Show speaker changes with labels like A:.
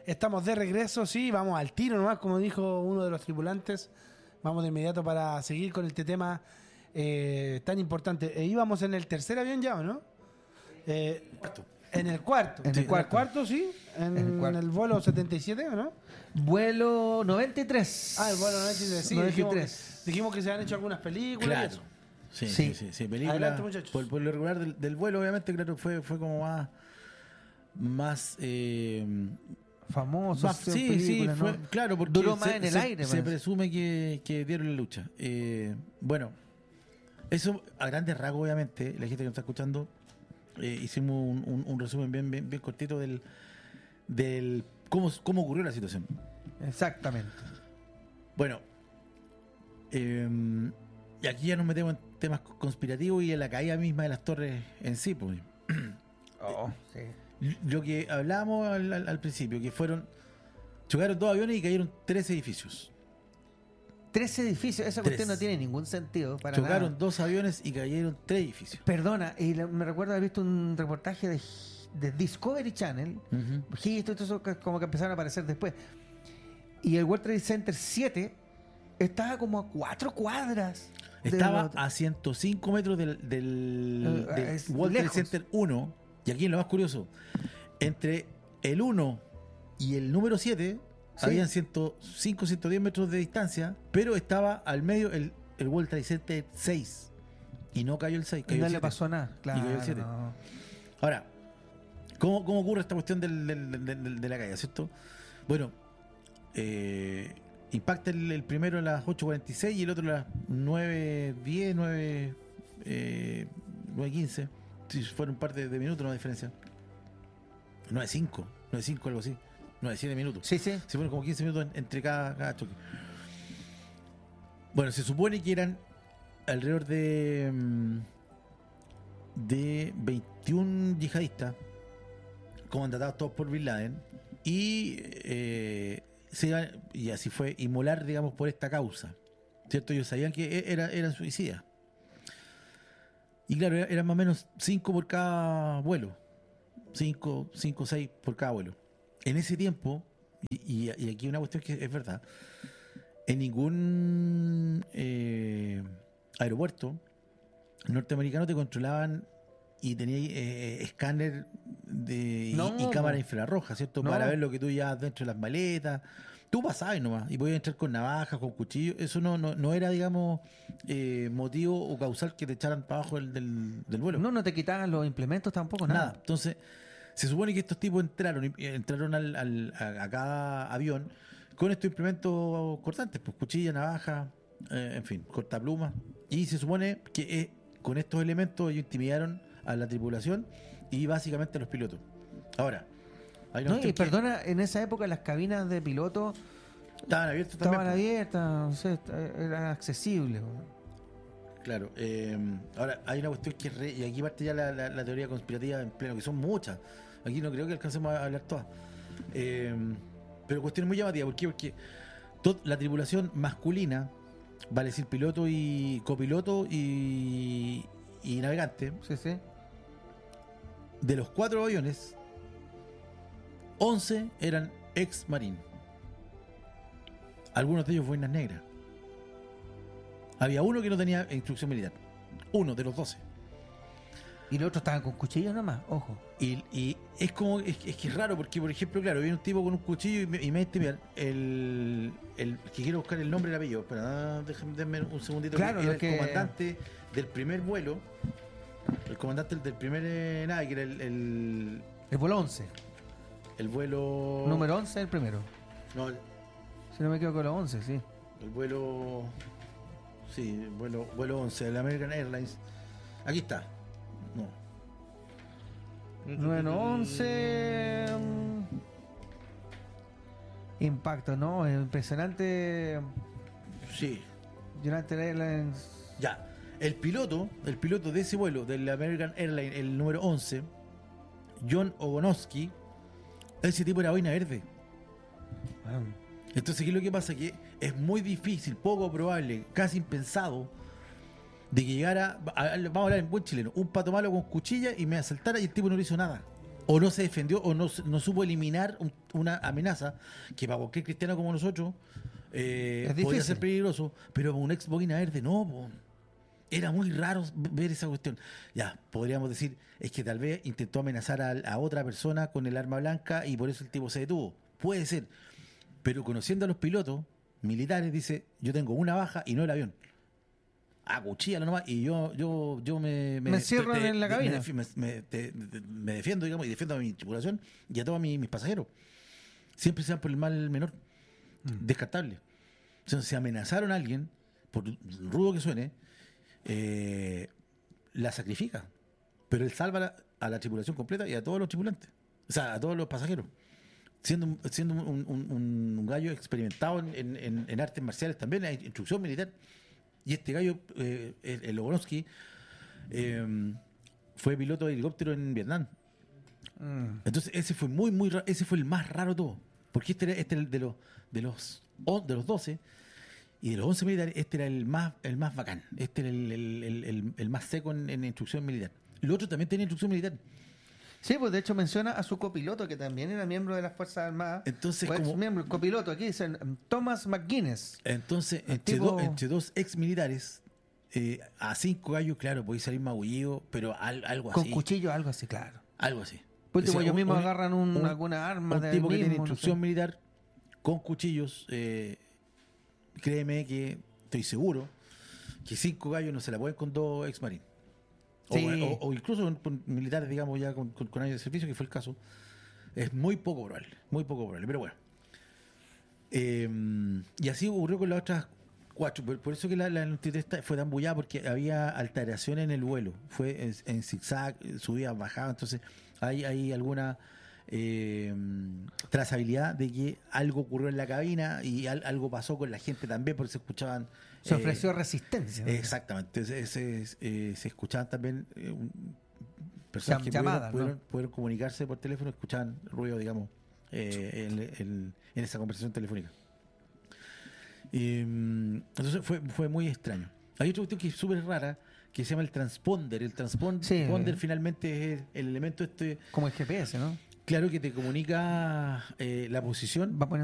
A: Estamos de regreso, sí, vamos al tiro nomás, como dijo uno de los tripulantes. Vamos de inmediato para seguir con este tema tan importante. Íbamos en el tercer avión ya, ¿o no?
B: Cuarto.
A: En el cuarto.
C: En el cuarto.
A: Sí. En
C: el cuarto.
A: el vuelo 77, ¿o no?
C: Vuelo 93.
A: Ah, el vuelo 93, sí.
C: 93.
A: Dijimos que se han hecho algunas películas. y
B: Claro.
A: eso.
B: Sí, película.
A: Adelante, muchachos.
B: Por lo regular del vuelo, obviamente, claro, fue como más
C: Famoso.
B: sí, fue,
C: ¿no?
B: claro, porque
C: duró más en el aire.
B: Se presume que dieron la lucha. Bueno, eso a grandes rasgos, obviamente, la gente que nos está escuchando, hicimos un resumen bien cortito del cómo ocurrió la situación.
C: Exactamente.
B: Bueno, y aquí ya nos metemos en temas conspirativos y en la caída misma de las torres en sí, pues.
C: Sí.
B: Lo que hablábamos al principio, que chocaron 2 aviones y cayeron 3 edificios.
C: 3 edificios, esa
B: 3.
C: cuestión no tiene ningún sentido para
B: Chocaron
C: nada.
B: 2 aviones y cayeron 3 edificios.
C: Perdona, y me recuerdo haber visto un reportaje de Discovery Channel, y todo eso como que empezaron a aparecer después. Y el World Trade Center 7 estaba como a 4 cuadras.
B: Estaba a 105 metros del World Trade Center 1. Y aquí es lo más curioso. Entre el 1 y el número 7 habían 105, 110 metros de distancia, pero estaba al medio el World Trade Center 6. Y no cayó el 6, cayó
C: Y no
B: el
C: le
B: 7.
C: pasó nada. Claro,
B: Y cayó el 7.
C: no.
B: Ahora, ¿cómo ocurre esta cuestión de la caída, cierto? Bueno, impacta el primero a las 8:46 y el otro a las 9:10, 9:15. Si fueron un par de minutos, no hay diferencia. 9:05, algo así. 9:07 minutos.
C: Sí.
B: Se fueron como 15 minutos entre cada choque. Bueno, se supone que eran alrededor de 21 yihadistas comandatados todos por Bin Laden y y así fue, inmolar, digamos, por esta causa, ¿cierto? Ellos sabían que eran suicidas. Y claro, eran más o menos 5 por cada vuelo. 5, 6 por cada vuelo. En ese tiempo, y aquí una cuestión que es verdad, en ningún aeropuerto norteamericano te controlaban y tenías escáner y cámara infrarroja, ¿cierto?
C: No.
B: Para ver lo que tú llevas dentro de las maletas. Tú pasabas nomás y podías entrar con navajas, con cuchillos. Eso no era, digamos, motivo o causal que te echaran para abajo del vuelo.
C: No te quitaban los implementos tampoco,
B: Nada. Entonces, se supone que estos tipos entraron a cada avión con estos implementos cortantes, pues cuchilla, navaja, en fin, cortaplumas. Y se supone que con estos elementos ellos intimidaron a la tripulación y básicamente a los pilotos. Ahora, hay una cuestión que
C: perdona, en esa época las cabinas de piloto
B: estaban abiertas
C: estaban
B: también.
C: abiertas, o sea, era accesible.
B: Claro, ahora hay una cuestión que y aquí parte ya la teoría conspirativa en pleno, que son muchas. Aquí no creo que alcancemos a hablar todas. Pero cuestión muy llamativa. ¿Por qué? Porque la tripulación masculina, vale decir piloto y copiloto y navegante,
C: Sí.
B: de los 4 aviones, 11 eran ex marín. Algunos de ellos boinas negras. Había uno que no tenía instrucción militar. Uno de los 12.
C: Y los otros estaban con cuchillos nomás, ojo.
B: Y es como, es que es raro, porque por ejemplo, claro, viene un tipo con un cuchillo y me intimida el que quiero buscar el nombre y el apellido. Espera, déjenme un segundito.
C: Claro,
B: era
C: que
B: el comandante del primer vuelo, el comandante del primer nave, que era
C: El vuelo 11.
B: el vuelo
C: Número 11 el primero.
B: no,
C: Si no me equivoco, el 11, sí.
B: el vuelo vuelo 11, el American Airlines. Aquí está. No.
C: 911. Impacto, ¿no? Impresionante.
B: Sí.
C: United Airlines.
B: Ya. El piloto de ese vuelo, del American Airlines, el número 11, John Ogonowski, ese tipo era boina verde. Entonces, ¿qué es lo que pasa? Que es muy difícil, poco probable, casi impensado, de que llegara, vamos a hablar en buen chileno, un pato malo con cuchilla y me asaltara y el tipo no le hizo nada. o no se defendió, o no supo eliminar una amenaza que para cualquier cristiano como nosotros podía
C: difícil.
B: ser peligroso, pero para un ex boina verde no, po. Era muy raro ver esa cuestión. Ya, podríamos decir, es que tal vez intentó amenazar a otra persona con el arma blanca y por eso el tipo se detuvo. Puede ser. Pero conociendo a los pilotos militares, dice, yo tengo una baja y no el avión. Cuchíllalo nomás. Y yo me
C: encierro en la cabina.
B: Me defiendo, digamos, y defiendo a mi tripulación y a todos mis pasajeros. Siempre se van por el mal menor. Descartable. Entonces, si amenazaron a alguien, por rudo que suene, la sacrifica, pero él salva a la tripulación completa y a todos los tripulantes, o sea, a todos los pasajeros, siendo un gallo experimentado en artes marciales también, hay instrucción militar. Y este gallo, el Logonovsky, fue piloto de helicóptero en Vietnam. Entonces ese fue muy raro, ese fue el más raro de todo, porque este era el de los 12. Y de los 11 militares, este era el más bacán. Este era el más seco en instrucción militar. El otro también tenía instrucción militar.
C: Sí, pues de hecho menciona a su copiloto, que también era miembro de las Fuerzas Armadas.
B: Entonces,
C: como miembro, el copiloto, aquí dicen Thomas McGuinness.
B: Entonces, entre dos ex militares, a 5 gallos, claro, podéis salir magullido, pero algo así.
C: Con cuchillo, algo así, claro.
B: Algo así.
C: Por último, ellos mismos agarran alguna arma.
B: Un tipo que tiene
C: mismo,
B: instrucción militar, con cuchillos, créeme que estoy seguro que 5 gallos no se la pueden con 2 ex marines.
C: Sí.
B: O incluso con militares, digamos, ya con años de servicio, que fue el caso. Es muy poco probable, pero bueno. Y así ocurrió con las otras 4. Por eso que la noticia fue tan bullada, porque había alteraciones en el vuelo. Fue en zigzag, subía, bajaba. Entonces hay alguna trazabilidad de que algo ocurrió en la cabina y algo pasó con la gente también, porque se escuchaban.
C: Se ofreció resistencia, ¿no?
B: Exactamente. Se escuchaban también personas que pudieron comunicarse por teléfono, escuchaban ruido, digamos, en esa conversación telefónica. Entonces fue muy extraño. Hay otra cuestión que es súper rara, que se llama el transponder. El transponder finalmente es el elemento
C: como el GPS, ¿no?
B: Claro, que te comunica la posición.
C: Va poniendo